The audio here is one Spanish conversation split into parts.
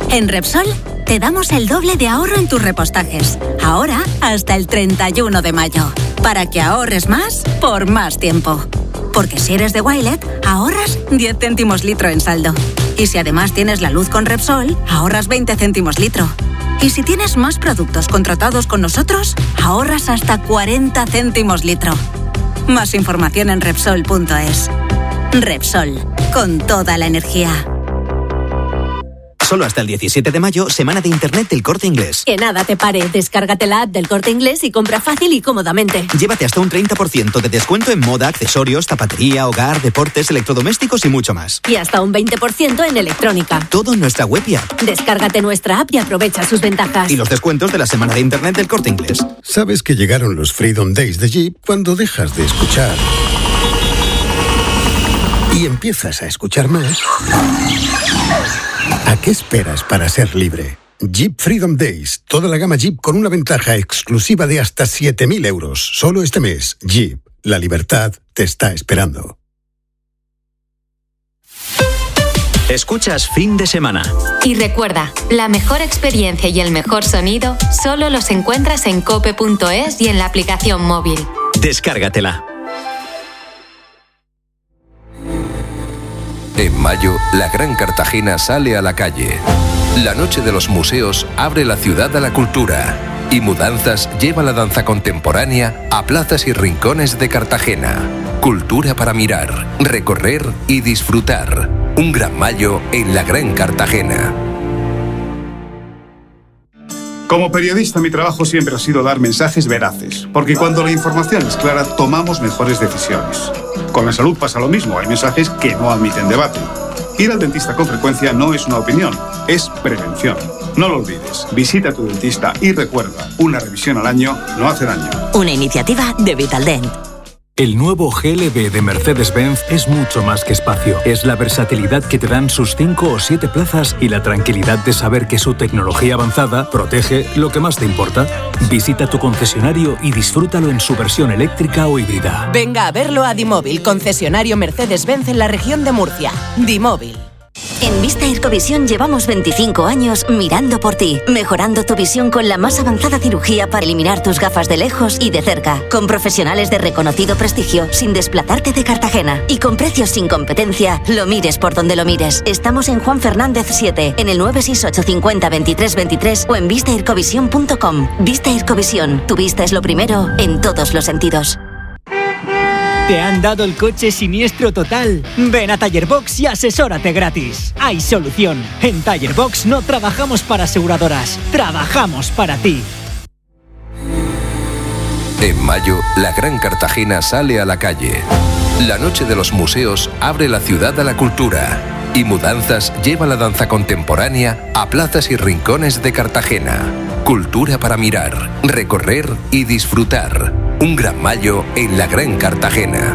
En Repsol te damos el doble de ahorro en tus repostajes. Ahora hasta el 31 de mayo. Para que ahorres más por más tiempo. Porque si eres de Wilet, ahorras 10 céntimos litro en saldo. Y si además tienes la luz con Repsol, ahorras 20 céntimos litro. Y si tienes más productos contratados con nosotros, ahorras hasta 40 céntimos litro. Más información en Repsol.es. Repsol, con toda la energía. Solo hasta el 17 de mayo, semana de Internet del Corte Inglés. Que nada te pare, descárgate la app del Corte Inglés y compra fácil y cómodamente. Llévate hasta un 30% de descuento en moda, accesorios, zapatería, hogar, deportes, electrodomésticos y mucho más. Y hasta un 20% en electrónica. Todo en nuestra web y app. Descárgate nuestra app y aprovecha sus ventajas. Y los descuentos de la semana de Internet del Corte Inglés. Sabes que llegaron los Freedom Days de Jeep cuando dejas de escuchar y empiezas a escuchar más. ¿A qué esperas para ser libre? Jeep Freedom Days. Toda la gama Jeep con una ventaja exclusiva de hasta 7.000 euros. Solo este mes. Jeep. La libertad te está esperando. Escuchas Fin de Semana. Y recuerda, la mejor experiencia y el mejor sonido solo los encuentras en cope.es y en la aplicación móvil. Descárgatela. En mayo, la Gran Cartagena sale a la calle. La Noche de los Museos abre la ciudad a la cultura. Y Mudanzas lleva la danza contemporánea a plazas y rincones de Cartagena. Cultura para mirar, recorrer y disfrutar. Un gran mayo en la Gran Cartagena. Como periodista, mi trabajo siempre ha sido dar mensajes veraces, porque cuando la información es clara, tomamos mejores decisiones. Con la salud pasa lo mismo, hay mensajes que no admiten debate. Ir al dentista con frecuencia no es una opinión, es prevención. No lo olvides, visita a tu dentista y recuerda, una revisión al año no hace daño. Una iniciativa de Vitaldent. El nuevo GLB de Mercedes-Benz es mucho más que espacio. Es la versatilidad que te dan sus 5 o 7 plazas y la tranquilidad de saber que su tecnología avanzada protege lo que más te importa. Visita tu concesionario y disfrútalo en su versión eléctrica o híbrida. Venga a verlo a Dimóvil, concesionario Mercedes-Benz en la región de Murcia. Dimóvil. En Vista Aircovisión llevamos 25 años mirando por ti, mejorando tu visión con la más avanzada cirugía para eliminar tus gafas de lejos y de cerca, con profesionales de reconocido prestigio, sin desplazarte de Cartagena y con precios sin competencia, lo mires por donde lo mires. Estamos en Juan Fernández 7, en el 968 50 23 23 o en vistaircovisión.com. Vista Aircovisión, tu vista es lo primero en todos los sentidos. ¿Te han dado el coche siniestro total? Ven a Tallerbox y asesórate gratis. Hay solución. En Tallerbox no trabajamos para aseguradoras, trabajamos para ti. En mayo, la Gran Cartagena sale a la calle. La Noche de los Museos abre la ciudad a la cultura. Y Mudanzas lleva la danza contemporánea a plazas y rincones de Cartagena. Cultura para mirar, recorrer y disfrutar. Un gran mayo en la Gran Cartagena.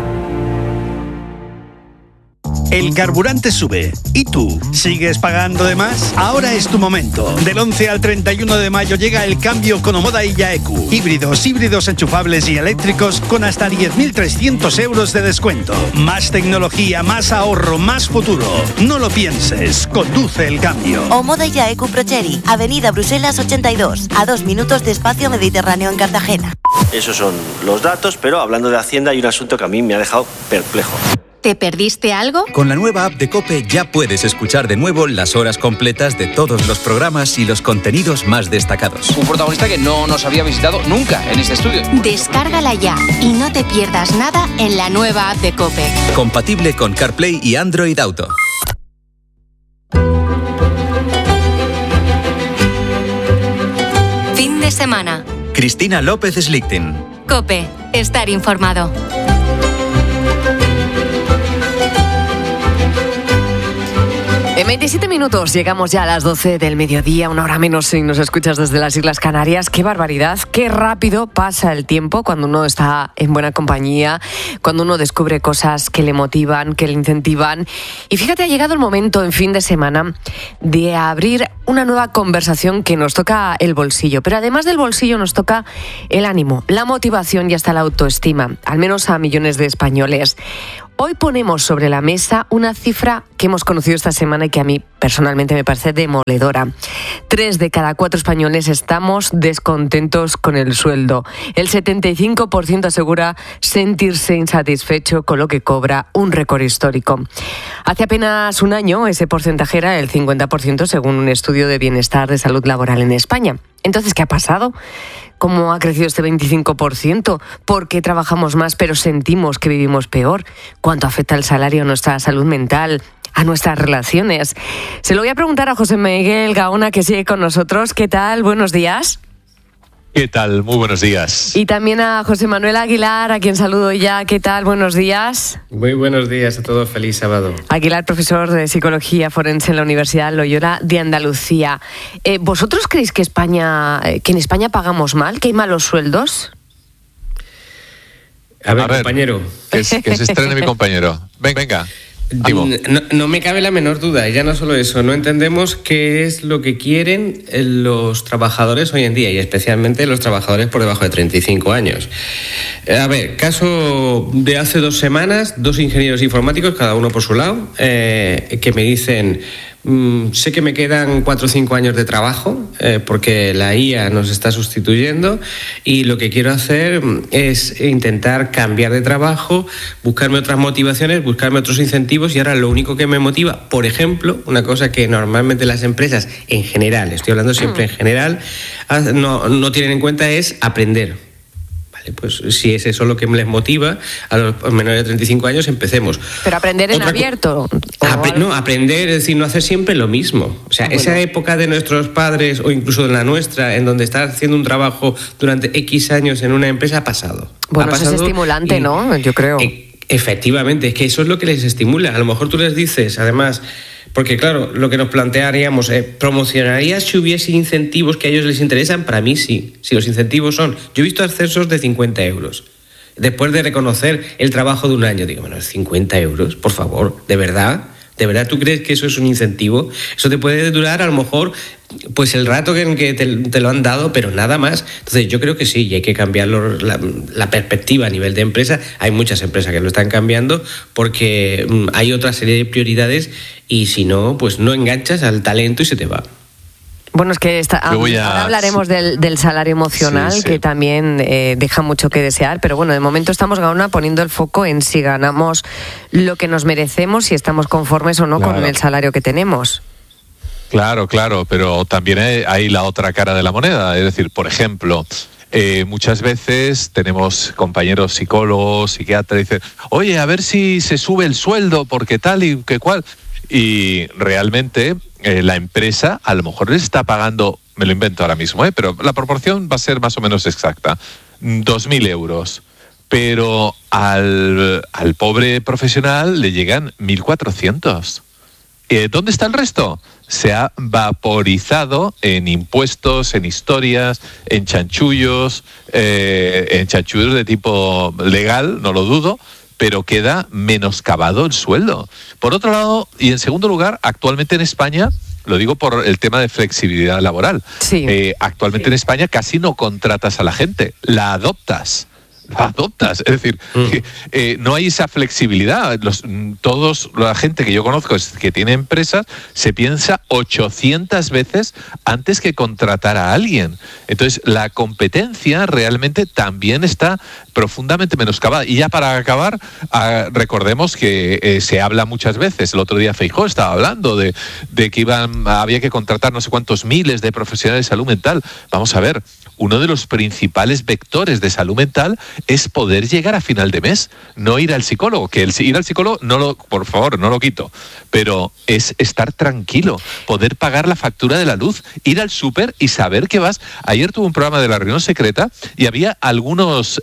El carburante sube. ¿Y tú? ¿Sigues pagando de más? Ahora es tu momento. Del 11 al 31 de mayo llega el cambio con Omoda y Yaeku. Híbridos enchufables y eléctricos con hasta 10.300 euros de descuento. Más tecnología, más ahorro, más futuro. No lo pienses. Conduce el cambio. Omoda y Yaeku Procheri, Avenida Bruselas 82, a 2 minutos de Espacio Mediterráneo en Cartagena. Esos son los datos, pero hablando de Hacienda hay un asunto que a mí me ha dejado perplejo. ¿Te perdiste algo? Con la nueva app de COPE ya puedes escuchar de nuevo las horas completas de todos los programas y los contenidos más destacados. Un protagonista que no nos había visitado nunca en este estudio. Descárgala ya y no te pierdas nada en la nueva app de COPE. Compatible con CarPlay y Android Auto. Fin de semana. Cristina López Slichting. COPE. Estar informado. En 27 minutos llegamos ya a las 12 del mediodía, una hora menos si nos escuchas desde las Islas Canarias. ¡Qué barbaridad! ¡Qué rápido pasa el tiempo cuando uno está en buena compañía, cuando uno descubre cosas que le motivan, que le incentivan! Y fíjate, ha llegado el momento en fin de semana de abrir una nueva conversación que nos toca el bolsillo. Pero además del bolsillo nos toca el ánimo, la motivación y hasta la autoestima, al menos a millones de españoles. Hoy ponemos sobre la mesa una cifra que hemos conocido esta semana y que a mí personalmente me parece demoledora. 3 de cada 4 españoles estamos descontentos con el sueldo. El 75% asegura sentirse insatisfecho con lo que cobra, un récord histórico. Hace apenas un año ese porcentaje era el 50% según un estudio de bienestar de salud laboral en España. Entonces, ¿qué ha pasado? ¿Cómo ha crecido este 25%? ¿Por qué trabajamos más pero sentimos que vivimos peor? ¿Cuánto afecta el salario a nuestra salud mental, a nuestras relaciones? Se lo voy a preguntar a José Miguel Gaona, que sigue con nosotros. ¿Qué tal? Buenos días. ¿Qué tal? Muy buenos días. Y también a José Manuel Aguilar, a quien saludo ya. ¿Qué tal? Buenos días. Muy buenos días a todos. Feliz sábado. Aguilar, profesor de Psicología Forense en la Universidad Loyola de Andalucía. ¿Vosotros creéis que en España pagamos mal, que hay malos sueldos? A ver, compañero. Que se estrene mi compañero. Venga. No me cabe la menor duda, ya no solo eso, no entendemos qué es lo que quieren los trabajadores hoy en día y especialmente los trabajadores por debajo de 35 años. A ver, caso de hace 2 semanas, 2 ingenieros informáticos, cada uno por su lado, que me dicen... sé que me quedan 4 o 5 años de trabajo porque la IA nos está sustituyendo y lo que quiero hacer es intentar cambiar de trabajo, buscarme otras motivaciones, buscarme otros incentivos y ahora lo único que me motiva, por ejemplo, una cosa que normalmente las empresas en general, estoy hablando siempre en general, no tienen en cuenta es aprender. Pues si es eso lo que les motiva a los menores de 35 años, empecemos. Pero aprender en abierto. Aprender, es decir, no hacer siempre lo mismo. O sea, esa época de nuestros padres o incluso de la nuestra, en donde estás haciendo un trabajo durante X años en una empresa, ha pasado. Bueno, eso es estimulante, ¿no? Yo creo. Efectivamente, es que eso es lo que les estimula. A lo mejor tú les dices, además... Porque claro, lo que nos plantearíamos, ¿promocionarías si hubiese incentivos que a ellos les interesan? Para mí sí, si los incentivos son... Yo he visto ascensos de 50 euros, después de reconocer el trabajo de un año. Digo, bueno, 50 euros, por favor, ¿de verdad? ¿De verdad tú crees que eso es un incentivo? Eso te puede durar a lo mejor pues el rato en que te lo han dado, pero nada más. Entonces yo creo que sí, y hay que cambiar la perspectiva a nivel de empresa. Hay muchas empresas que lo están cambiando porque hay otra serie de prioridades y si no, pues no enganchas al talento y se te va. Bueno, es que ahora hablaremos del salario emocional, que también deja mucho que desear, pero bueno, de momento estamos, Gaona, poniendo el foco en si ganamos lo que nos merecemos, si estamos conformes o no con el salario que tenemos. Claro, pero también hay la otra cara de la moneda, es decir, por ejemplo... muchas veces tenemos compañeros psicólogos, psiquiatras, y dicen, oye, a ver si se sube el sueldo, porque tal y que cual... Y realmente la empresa a lo mejor les está pagando, me lo invento ahora mismo, pero la proporción va a ser más o menos exacta, 2.000 euros. Pero al pobre profesional le llegan 1.400. ¿Dónde está el resto? Se ha vaporizado en impuestos, en historias, en chanchullos de tipo legal, no lo dudo, pero queda menoscabado el sueldo. Por otro lado, y en segundo lugar, actualmente en España, lo digo por el tema de flexibilidad laboral, actualmente en España casi no contratas a la gente, la adoptas. Es decir, no hay esa flexibilidad. La gente que yo conozco que tiene empresas se piensa 800 veces antes que contratar a alguien. Entonces, la competencia realmente también está profundamente menoscabada. Y ya para acabar, recordemos que se habla muchas veces, el otro día Feijóo estaba hablando de que había que contratar no sé cuántos miles de profesionales de salud mental. Vamos a ver, uno de los principales vectores de salud mental es poder llegar a final de mes, no ir al psicólogo, que ir al psicólogo, por favor, no lo quito, pero es estar tranquilo, poder pagar la factura de la luz, ir al súper y saber que vas. Ayer tuve un programa de La Reunión Secreta y había algunos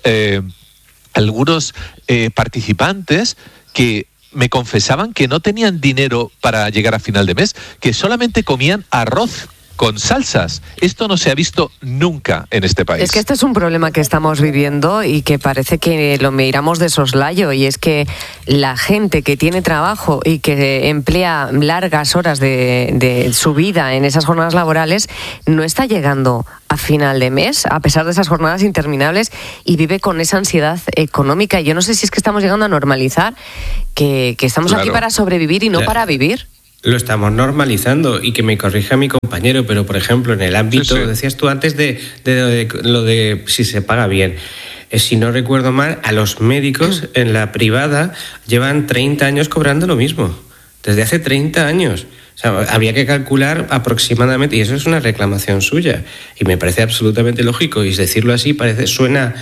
participantes que me confesaban que no tenían dinero para llegar a final de mes, que solamente comían arroz con salsas. Esto no se ha visto nunca en este país. Es que este es un problema que estamos viviendo y que parece que lo miramos de soslayo, y es que la gente que tiene trabajo y que emplea largas horas de su vida en esas jornadas laborales no está llegando a final de mes, a pesar de esas jornadas interminables, y vive con esa ansiedad económica. Y yo no sé si es que estamos llegando a normalizar que estamos aquí para sobrevivir y no para vivir. lo estamos normalizando, y que me corrija mi compañero, pero por ejemplo en el ámbito, decías tú antes de lo de si se paga bien. Si no recuerdo mal, a los médicos en la privada llevan 30 años cobrando lo mismo, desde hace 30 años. O sea, había que calcular aproximadamente, y eso es una reclamación suya, y me parece absolutamente lógico, y decirlo así suena,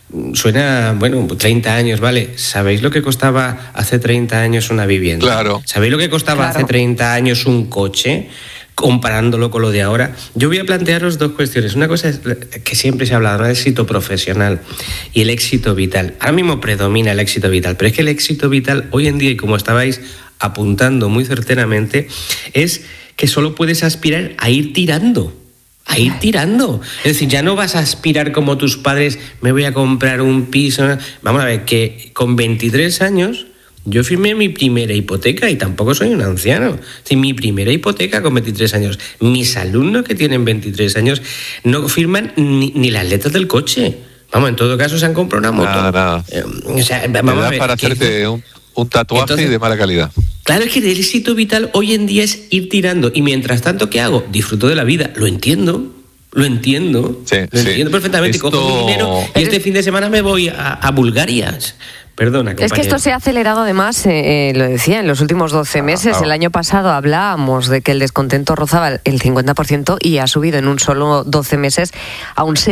bueno, 30 años, ¿vale? ¿Sabéis lo que costaba hace 30 años una vivienda? Claro. ¿Sabéis lo que costaba hace 30 años un coche? Comparándolo con lo de ahora. Yo voy a plantearos dos cuestiones. Una cosa es que siempre se ha hablado, ¿no?, del éxito profesional y el éxito vital. Ahora mismo predomina el éxito vital, pero es que el éxito vital hoy en día, y como estabais apuntando muy certeramente, es que solo puedes aspirar a ir tirando. A ir tirando. Es decir, ya no vas a aspirar como tus padres, me voy a comprar un piso. Vamos a ver, que con 23 años yo firmé mi primera hipoteca y tampoco soy un anciano. Sí, mi primera hipoteca con 23 años. Mis alumnos que tienen 23 años no firman ni las letras del coche. Vamos, en todo caso se han comprado una moto. Nada. O sea, vamos a ver, para hacerte un tatuaje. Entonces, de mala calidad. Claro, es que el éxito vital hoy en día es ir tirando. Y mientras tanto, ¿qué hago? Disfruto de la vida. Lo entiendo. Lo entiendo perfectamente. Cojo mi dinero y este fin de semana me voy a Bulgaria. Perdona, compañero. Es que esto se ha acelerado además, lo decía, en los últimos 12 meses. El año pasado hablábamos de que el descontento rozaba el 50% y ha subido en un solo 12 meses a un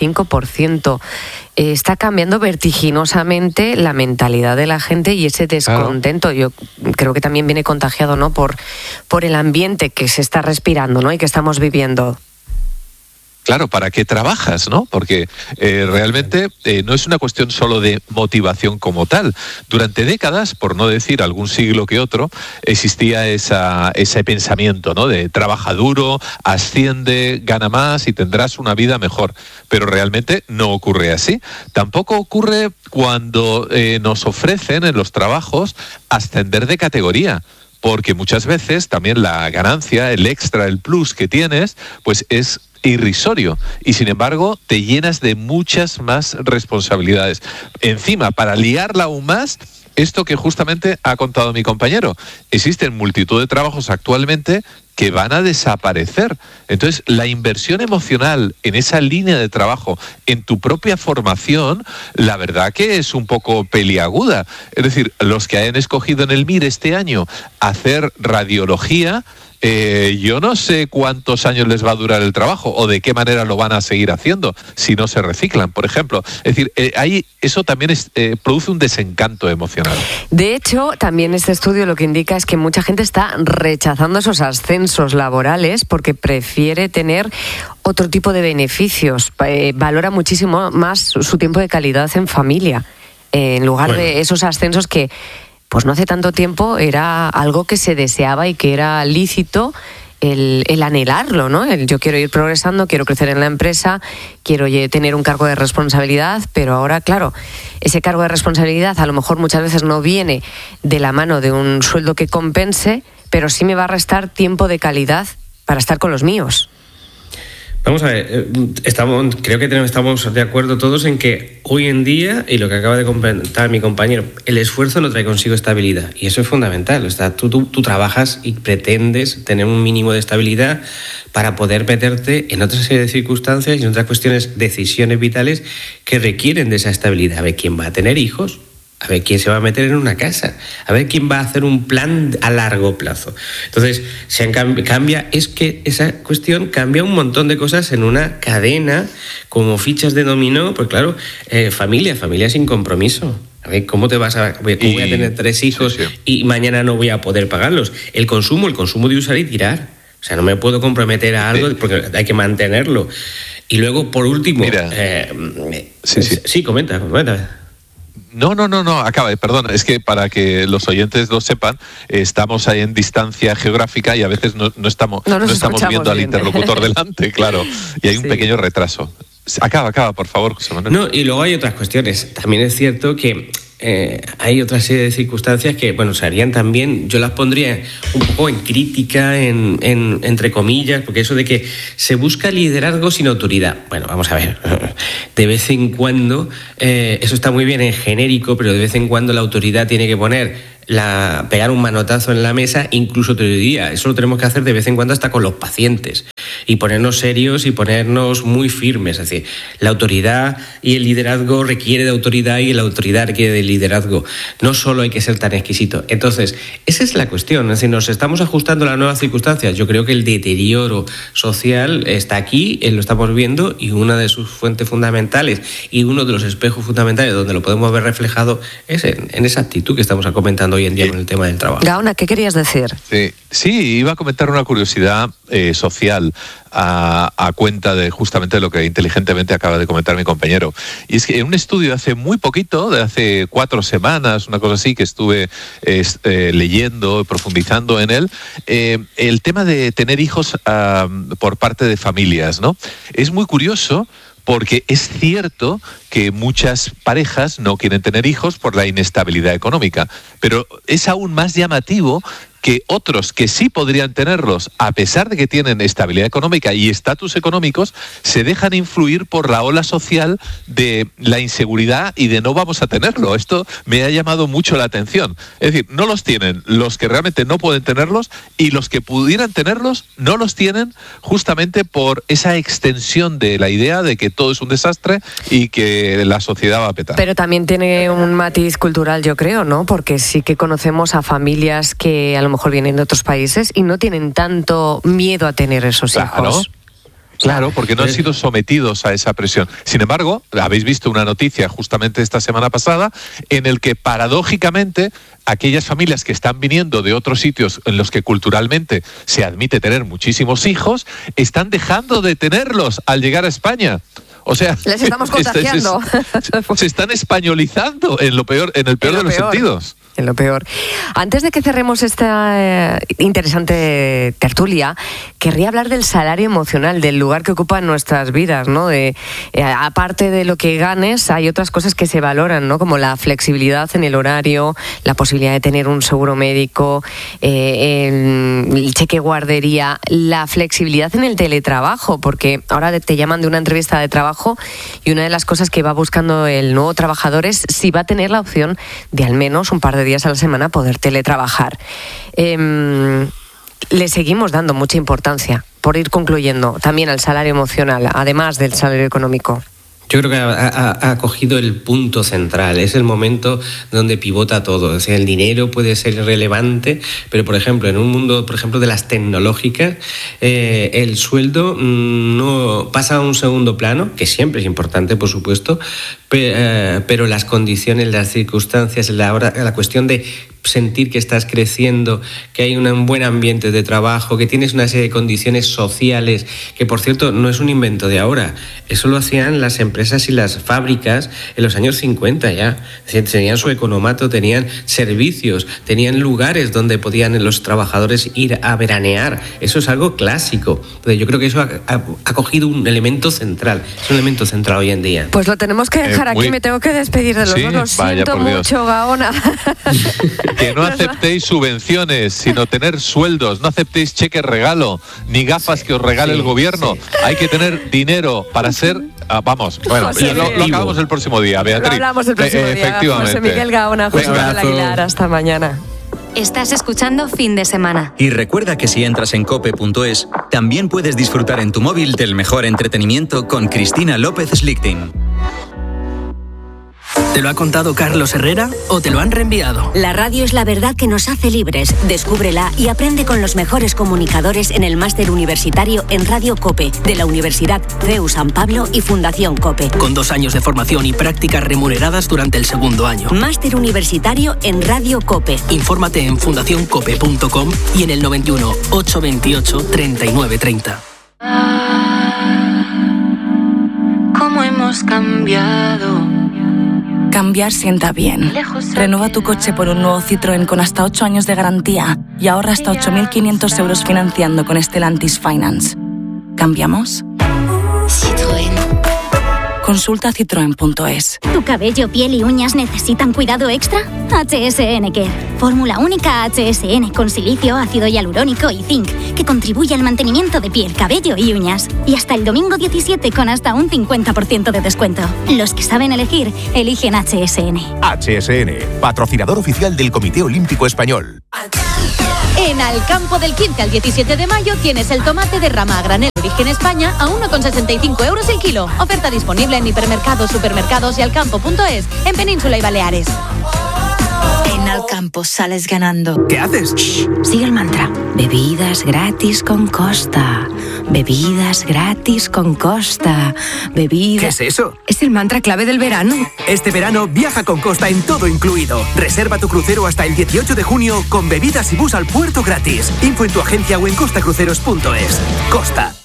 75%. Está cambiando vertiginosamente la mentalidad de la gente y ese descontento, yo creo que también viene contagiado, ¿no?, por el ambiente que se está respirando, ¿no?, y que estamos viviendo. Claro, ¿para qué trabajas, no? Porque realmente no es una cuestión solo de motivación como tal. Durante décadas, por no decir algún siglo que otro, existía ese pensamiento, ¿no?, de trabaja duro, asciende, gana más y tendrás una vida mejor. Pero realmente no ocurre así. Tampoco ocurre cuando nos ofrecen en los trabajos ascender de categoría. Porque muchas veces también la ganancia, el extra, el plus que tienes, pues es irrisorio, y sin embargo te llenas de muchas más responsabilidades. Encima, para liarla aún más, esto que justamente ha contado mi compañero, existen multitud de trabajos actualmente que van a desaparecer. Entonces, la inversión emocional en esa línea de trabajo, en tu propia formación, la verdad que es un poco peliaguda. Es decir, los que hayan escogido en el MIR este año hacer radiología, yo no sé cuántos años les va a durar el trabajo o de qué manera lo van a seguir haciendo si no se reciclan, por ejemplo. Es decir, eso también produce un desencanto emocional. De hecho, también este estudio lo que indica es que mucha gente está rechazando esos ascensos laborales porque prefiere tener otro tipo de beneficios. Valora muchísimo más su tiempo de calidad en familia, en lugar de esos ascensos que pues no hace tanto tiempo era algo que se deseaba y que era lícito el anhelarlo, ¿no? Yo quiero ir progresando, quiero crecer en la empresa, quiero tener un cargo de responsabilidad, pero ahora, claro, ese cargo de responsabilidad a lo mejor muchas veces no viene de la mano de un sueldo que compense, pero sí me va a restar tiempo de calidad para estar con los míos. Vamos a ver, creo que estamos de acuerdo todos en que hoy en día, y lo que acaba de comentar mi compañero, el esfuerzo no trae consigo estabilidad, y eso es fundamental. O sea, tú trabajas y pretendes tener un mínimo de estabilidad para poder meterte en otra serie de circunstancias y en otras cuestiones, decisiones vitales que requieren de esa estabilidad. A ver quién va a tener hijos, a ver quién se va a meter en una casa, a ver quién va a hacer un plan a largo plazo. Entonces, es que esa cuestión cambia un montón de cosas en una cadena, como fichas de dominó, pues claro, familia sin compromiso. A ver, ¿cómo voy a tener 3 hijos y mañana no voy a poder pagarlos? El consumo de usar y tirar. O sea, no me puedo comprometer a algo porque hay que mantenerlo. Y luego, por último... Mira, sí, comenta. No, acaba, perdón, es que para que los oyentes lo sepan, estamos ahí en distancia geográfica y a veces no estamos viendo al interlocutor delante, claro, y hay un pequeño retraso. Acaba, por favor, José Manuel. No, y luego hay otras cuestiones. También es cierto que hay otra serie de circunstancias que, bueno, se harían también, yo las pondría un poco en crítica, entre comillas, porque eso de que se busca liderazgo sin autoridad. Bueno, vamos a ver, de vez en cuando, eso está muy bien en genérico, pero de vez en cuando la autoridad tiene que poner pegar un manotazo en la mesa, incluso te diría, eso lo tenemos que hacer de vez en cuando hasta con los pacientes y ponernos serios y ponernos muy firmes. Es decir, la autoridad y el liderazgo requiere de autoridad y la autoridad requiere de liderazgo. No solo hay que ser tan exquisito. Entonces, esa es la cuestión. Es decir, nos estamos ajustando a las nuevas circunstancias. Yo creo que el deterioro social está aquí, lo estamos viendo, y una de sus fuentes fundamentales y uno de los espejos fundamentales donde lo podemos ver reflejado es en esa actitud que estamos comentando hoy en día con el tema del trabajo. Gaona, ¿qué querías decir? Sí, iba a comentar una curiosidad social a cuenta de justamente lo que inteligentemente acaba de comentar mi compañero. Y es que en un estudio hace muy poquito, de hace 4 semanas, una cosa así, que estuve leyendo, profundizando en él, el tema de tener hijos por parte de familias, ¿no? Es muy curioso, porque es cierto que muchas parejas no quieren tener hijos por la inestabilidad económica, pero es aún más llamativo que otros que sí podrían tenerlos, a pesar de que tienen estabilidad económica y estatus económicos, se dejan influir por la ola social de la inseguridad y de no vamos a tenerlo. Esto me ha llamado mucho la atención. Es decir, no los tienen los que realmente no pueden tenerlos, y los que pudieran tenerlos no los tienen justamente por esa extensión de la idea de que todo es un desastre y que la sociedad va a petar. Pero también tiene un matiz cultural, yo creo, ¿no? Porque sí que conocemos a familias que a lo mejor vienen de otros países y no tienen tanto miedo a tener esos hijos. Claro, porque no han sido sometidos a esa presión. Sin embargo, habéis visto una noticia justamente esta semana pasada en el que, paradójicamente, aquellas familias que están viniendo de otros sitios en los que culturalmente se admite tener muchísimos hijos, están dejando de tenerlos al llegar a España. O sea, les estamos contagiando. Se están españolizando en el peor de los sentidos. En lo peor. Antes de que cerremos esta interesante tertulia, querría hablar del salario emocional, del lugar que ocupa en nuestras vidas, ¿no? Aparte de lo que ganes, hay otras cosas que se valoran, ¿no? Como la flexibilidad en el horario, la posibilidad de tener un seguro médico, el cheque guardería, la flexibilidad en el teletrabajo, porque ahora te llaman de una entrevista de trabajo y una de las cosas que va buscando el nuevo trabajador es si va a tener la opción de al menos un par de días a la semana poder teletrabajar. Le seguimos dando mucha importancia, por ir concluyendo, también al salario emocional, además del salario económico. Yo creo que ha cogido el punto central, es el momento donde pivota todo. O sea, el dinero puede ser relevante, pero por ejemplo, en un mundo, por ejemplo, de las tecnológicas, el sueldo no pasa a un segundo plano, que siempre es importante, por supuesto, pero las condiciones, las circunstancias, la cuestión de sentir que estás creciendo, que hay un buen ambiente de trabajo, que tienes una serie de condiciones sociales, que por cierto no es un invento de ahora, eso lo hacían las empresas y las fábricas en los años 50 ya. Tenían su economato, tenían servicios, tenían lugares donde podían los trabajadores ir a veranear. Eso es algo clásico. Entonces yo creo que eso ha cogido un elemento central, es un elemento central hoy en día. Pues lo tenemos que dejar aquí, me tengo que despedir de los dos, lo siento mucho, Gaona. Que no aceptéis subvenciones, sino tener sueldos. No aceptéis cheque regalo, ni gafas que os regale el gobierno. Hay que tener dinero para ser... vamos, bueno, lo acabamos el próximo día, Beatriz. Lo hablamos el próximo día. Efectivamente. José Miguel Gaona, José Manuel Aguilar, hasta mañana. Estás escuchando Fin de Semana. Y recuerda que si entras en cope.es, también puedes disfrutar en tu móvil del mejor entretenimiento con Cristina López Slichting. ¿Te lo ha contado Carlos Herrera o te lo han reenviado? La radio es la verdad que nos hace libres. Descúbrela y aprende con los mejores comunicadores en el máster universitario en Radio COPE de la Universidad CEU San Pablo y Fundación COPE. Con 2 años de formación y prácticas remuneradas durante el segundo año. Máster universitario en Radio COPE. Infórmate en fundacioncope.com y en el 91 828 3930. ¿Cómo hemos cambiado? Cambiar sienta bien. Renueva tu coche por un nuevo Citroën con hasta 8 años de garantía y ahorra hasta 8.500 euros financiando con Stellantis Finance. ¿Cambiamos? Citroën. Consulta citroen.es. ¿Tu cabello, piel y uñas necesitan cuidado extra? HSN Care. Fórmula única HSN con silicio, ácido hialurónico y zinc, que contribuye al mantenimiento de piel, cabello y uñas. Y hasta el domingo 17 con hasta un 50% de descuento. Los que saben elegir, eligen HSN. HSN, patrocinador oficial del Comité Olímpico Español. En Alcampo del 15 al 17 de mayo tienes el tomate de rama a granel Origen España a 1,65 euros el kilo. Oferta disponible en hipermercados, supermercados y alcampo.es en Península y Baleares. En Alcampo sales ganando. ¿Qué haces? Shh, sigue el mantra. Bebidas gratis con Costa. Bebidas gratis con Costa. Bebidas... ¿Qué es eso? Es el mantra clave del verano. Este verano viaja con Costa en todo incluido. Reserva tu crucero hasta el 18 de junio con bebidas y bus al puerto gratis. Info en tu agencia o en costacruceros.es. Costa.